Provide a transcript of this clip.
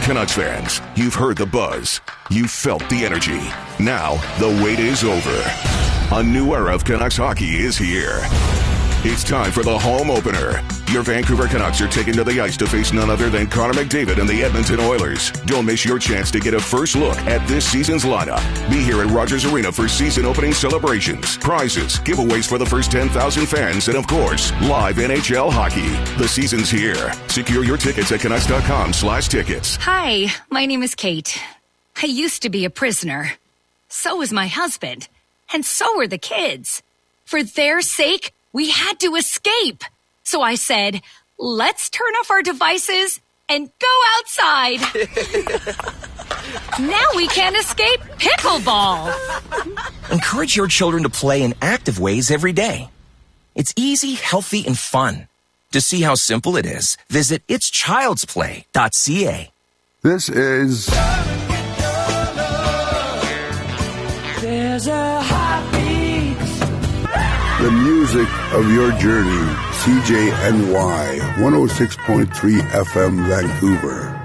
Canucks fans, you've heard the buzz. You've felt the energy. Now, the wait is over. A new era of Canucks hockey is here. It's time for the home opener. Your Vancouver Canucks are taking to the ice to face none other than Connor McDavid and the Edmonton Oilers. Don't miss your chance to get a first look at this season's lineup. Be here at Rogers Arena for season opening celebrations, prizes, giveaways for the first 10,000 fans, and of course, live NHL hockey. The season's here. Secure your tickets at Canucks.com/tickets. Hi, my name is Kate. I used to be a prisoner. So was my husband. And so were the kids. For their sake, we had to escape. So I said, let's turn off our devices and go outside. Now we can't escape pickleball. Encourage your children to play in active ways every day. It's easy, healthy, and fun. To see how simple it is, visit itschildsplay.ca. This is... There's a heartbeat. The music of your journey. CJNY 106.3 FM Vancouver.